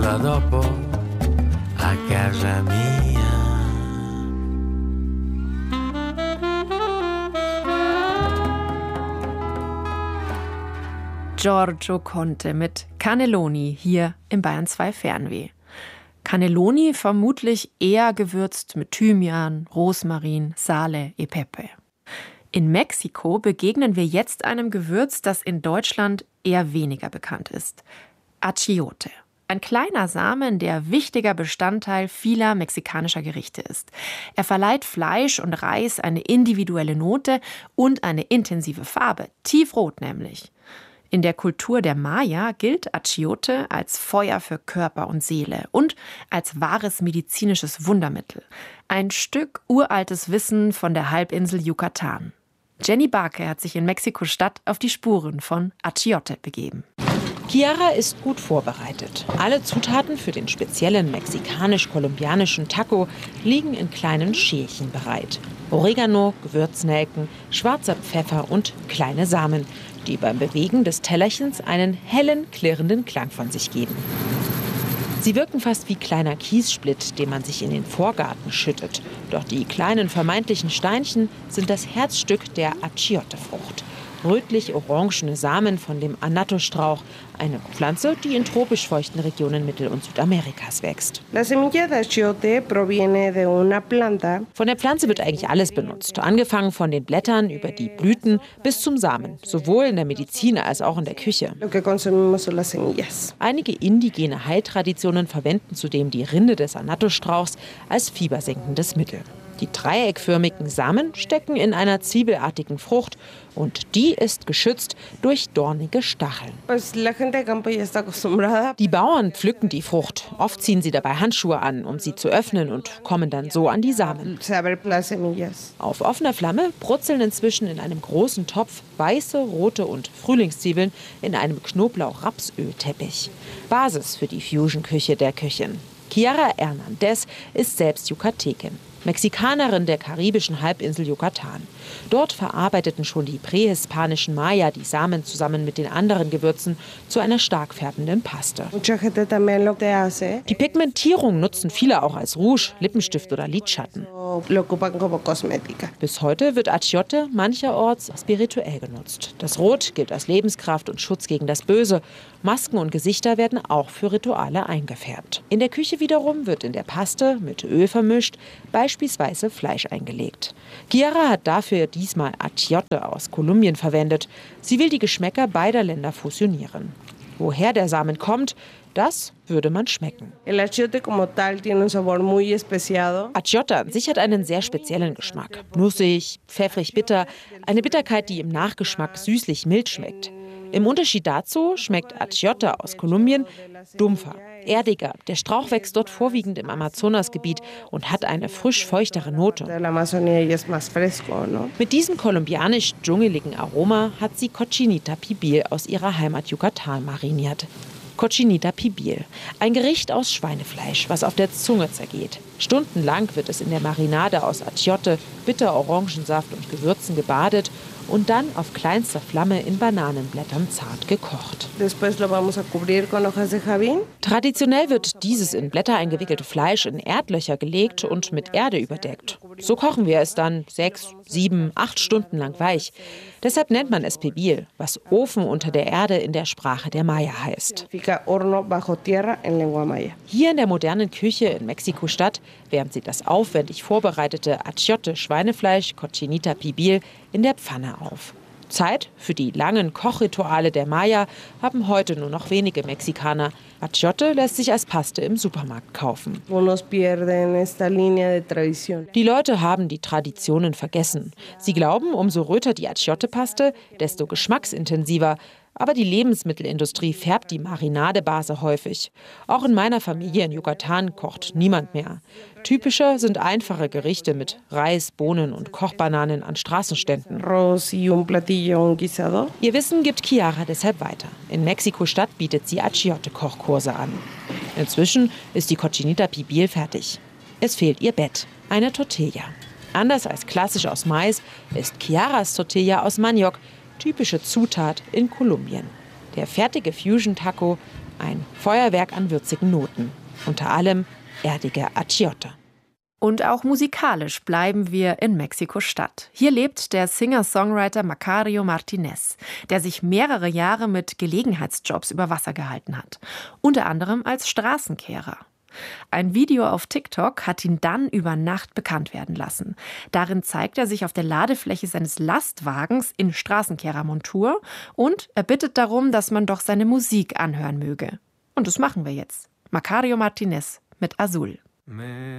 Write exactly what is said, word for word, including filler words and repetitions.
cosa dopo a casa mia. Giorgio Conte mit Cannelloni hier im Bayern zwei Fernweh. Cannelloni vermutlich eher gewürzt mit Thymian, Rosmarin, Sale e Pepe. In Mexiko begegnen wir jetzt einem Gewürz, das in Deutschland eher weniger bekannt ist. Achiote. Ein kleiner Samen, der wichtiger Bestandteil vieler mexikanischer Gerichte ist. Er verleiht Fleisch und Reis eine individuelle Note und eine intensive Farbe, tiefrot nämlich. In der Kultur der Maya gilt Achiote als Feuer für Körper und Seele und als wahres medizinisches Wundermittel. Ein Stück uraltes Wissen von der Halbinsel Yucatan. Jenny Barke hat sich in Mexiko-Stadt auf die Spuren von Achiote begeben. Chiara ist gut vorbereitet. Alle Zutaten für den speziellen mexikanisch-kolumbianischen Taco liegen in kleinen Schälchen bereit. Oregano, Gewürznelken, schwarzer Pfeffer und kleine Samen, die beim Bewegen des Tellerchens einen hellen, klirrenden Klang von sich geben. Sie wirken fast wie kleiner Kiessplitt, den man sich in den Vorgarten schüttet. Doch die kleinen vermeintlichen Steinchen sind das Herzstück der Achiote-Frucht. Rötlich-orangene Samen von dem Annatto-Strauch, eine Pflanze, die in tropisch feuchten Regionen Mittel- und Südamerikas wächst. Von der Pflanze wird eigentlich alles benutzt, angefangen von den Blättern über die Blüten bis zum Samen, sowohl in der Medizin als auch in der Küche. Einige indigene Heiltraditionen verwenden zudem die Rinde des Annatto-Strauchs als fiebersenkendes Mittel. Die dreieckförmigen Samen stecken in einer zwiebelartigen Frucht und die ist geschützt durch dornige Stacheln. Die Bauern pflücken die Frucht. Oft ziehen sie dabei Handschuhe an, um sie zu öffnen und kommen dann so an die Samen. Auf offener Flamme brutzeln inzwischen in einem großen Topf weiße, rote und Frühlingszwiebeln in einem Knoblauch-Rapsölteppich. Basis für die Fusion-Küche der Köchin. Chiara Hernandez ist selbst Yucatekin. Mexikanerin der karibischen Halbinsel Yucatan. Dort verarbeiteten schon die prähispanischen Maya die Samen zusammen mit den anderen Gewürzen zu einer stark färbenden Paste. Die Pigmentierung nutzen viele auch als Rouge, Lippenstift oder Lidschatten. Bis heute wird Achiote mancherorts spirituell genutzt. Das Rot gilt als Lebenskraft und Schutz gegen das Böse. Masken und Gesichter werden auch für Rituale eingefärbt. In der Küche wiederum wird in der Paste mit Öl vermischt, beispielsweise Fleisch eingelegt. Chiara hat dafür diesmal Achiote aus Kolumbien verwendet. Sie will die Geschmäcker beider Länder fusionieren. Woher der Samen kommt, das würde man schmecken. Achiote an sich hat einen sehr speziellen Geschmack. Nussig, pfeffrig bitter, eine Bitterkeit, die im Nachgeschmack süßlich-mild schmeckt. Im Unterschied dazu schmeckt Achiote aus Kolumbien dumpfer, erdiger. Der Strauch wächst dort vorwiegend im Amazonasgebiet und hat eine frisch-feuchtere Note. Mit diesem kolumbianisch-dschungeligen Aroma hat sie Cochinita Pibil aus ihrer Heimat Yucatan mariniert. Cochinita Pibil, ein Gericht aus Schweinefleisch, was auf der Zunge zergeht. Stundenlang wird es in der Marinade aus Achiote, Bitter-Orangensaft und Gewürzen gebadet und dann auf kleinster Flamme in Bananenblättern zart gekocht. Traditionell wird dieses in Blätter eingewickelte Fleisch in Erdlöcher gelegt und mit Erde überdeckt. So kochen wir es dann sechs, sieben, acht Stunden lang weich. Deshalb nennt man es Pibil, was Ofen unter der Erde in der Sprache der Maya heißt. Hier in der modernen Küche in Mexiko-Stadt wärmt sie das aufwendig vorbereitete Achiote-Schweinefleisch Cochinita Pibil in der Pfanne auf. Zeit für die langen Kochrituale der Maya haben heute nur noch wenige Mexikaner. Achiote lässt sich als Paste im Supermarkt kaufen. Die Leute haben die Traditionen vergessen. Sie glauben, umso röter die Achiote-Paste, desto geschmacksintensiver. Aber die Lebensmittelindustrie färbt die Marinadebase häufig. Auch in meiner Familie in Yucatan kocht niemand mehr. Typischer sind einfache Gerichte mit Reis, Bohnen und Kochbananen an Straßenständen. Ihr Wissen gibt Chiara deshalb weiter. In Mexiko-Stadt bietet sie Achiote-Kochkurse an. Inzwischen ist die Cochinita Pibil fertig. Es fehlt ihr Bett, eine Tortilla. Anders als klassisch aus Mais ist Chiaras Tortilla aus Maniok, typische Zutat in Kolumbien. Der fertige Fusion-Taco Ein Feuerwerk an würzigen Noten. Unter allem erdige Achiote. Und auch musikalisch bleiben wir in Mexiko-Stadt. Hier lebt der Singer-Songwriter Macario Martinez, der sich mehrere Jahre mit Gelegenheitsjobs über Wasser gehalten hat. Unter anderem als Straßenkehrer. Ein Video auf TikTok hat ihn dann über Nacht bekannt werden lassen. Darin zeigt er sich auf der Ladefläche seines Lastwagens in Straßenkehrermontur und er bittet darum, dass man doch seine Musik anhören möge. Und das machen wir jetzt. Macario Martinez mit Azul.